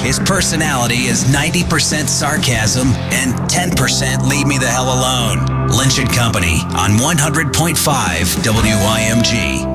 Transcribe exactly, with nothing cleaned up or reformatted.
His personality is ninety percent sarcasm and ten percent leave me the hell alone. Lynch and Company on one hundred point five W I M G.